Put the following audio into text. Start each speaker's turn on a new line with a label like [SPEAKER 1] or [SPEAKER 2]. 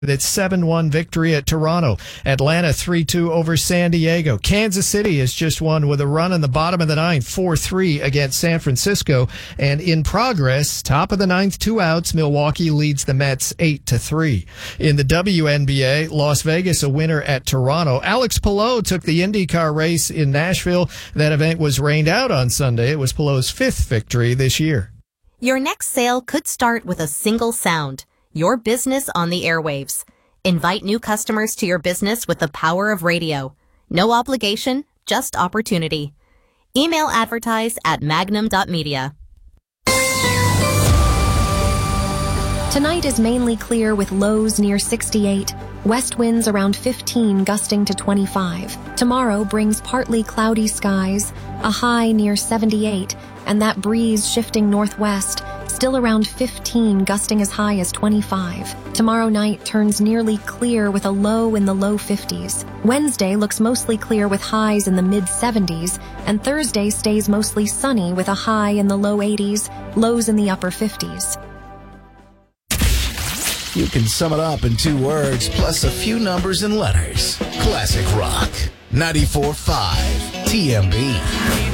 [SPEAKER 1] Its 7-1 victory at Toronto. Atlanta 3-2 over San Diego. Kansas City has just won with a run in the bottom of the ninth, 4-3 against San Francisco. And in progress, top of the ninth, 2 outs, Milwaukee leads the Mets 8-3. In the WNBA, Las Vegas a winner at Toronto. Alex Palou took the IndyCar race in Nashville. That event was rained out on Sunday. It was Palou's 5th victory this year.
[SPEAKER 2] Your next sale could start with a single sound. Your business on the airwaves. Invite new customers to your business with the power of radio. No obligation, just opportunity. Email advertise at magnum.media.
[SPEAKER 3] Tonight is mainly clear with lows near 68. West winds around 15 gusting to 25. Tomorrow brings partly cloudy skies, a high near 78, and that breeze shifting northwest, still around 15 gusting as high as 25. Tomorrow night turns nearly clear with a low in the low 50s. Wednesday looks mostly clear with highs in the mid-70s, and Thursday stays mostly sunny with a high in the low 80s, lows in the upper 50s.
[SPEAKER 4] You can sum it up in 2 words, plus a few numbers and letters. Classic Rock. 94.5 TMB.